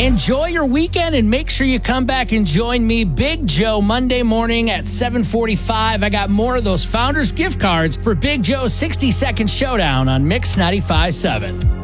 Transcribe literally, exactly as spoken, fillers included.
Enjoy your weekend and make sure you come back and join me, Big Joe, Monday morning at seven forty-five. I got more of those Founders gift cards for Big Joe's sixty second showdown on Mix ninety-five point seven.